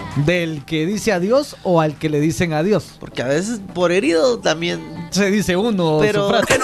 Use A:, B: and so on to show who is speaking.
A: ¿Del que dice adiós o al que le dicen adiós?
B: Porque a veces por herido también.
A: Se dice uno
B: Pero
A: su frase.